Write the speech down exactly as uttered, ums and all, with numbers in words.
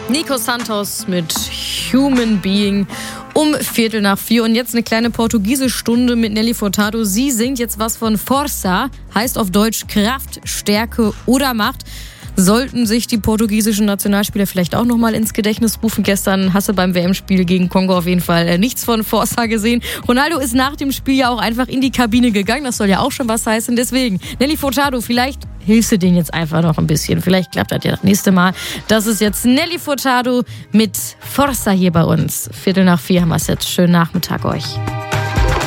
Nico Santos mit Human Being um Viertel nach vier. Und jetzt eine kleine Portugiesischstunde mit Nelly Furtado. Sie singt jetzt was von Força, heißt auf Deutsch Kraft, Stärke oder Macht. Sollten sich die portugiesischen Nationalspieler vielleicht auch nochmal ins Gedächtnis rufen. Gestern hast du beim W M-Spiel gegen Kongo auf jeden Fall nichts von Força gesehen. Ronaldo ist nach dem Spiel ja auch einfach in die Kabine gegangen. Das soll ja auch schon was heißen. Deswegen, Nelly Furtado, vielleicht hilfst du denen jetzt einfach noch ein bisschen. Vielleicht klappt das ja das nächste Mal. Das ist jetzt Nelly Furtado mit Força hier bei uns. Viertel nach vier haben wir es jetzt. Schönen Nachmittag euch.